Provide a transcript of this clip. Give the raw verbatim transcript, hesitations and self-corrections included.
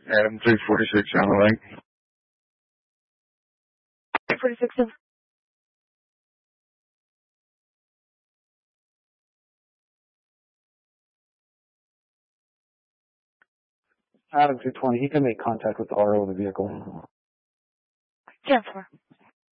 Adam three forty-six on the link. forty-six. Adam two twenty, he can make contact with the R O of the vehicle. ten four.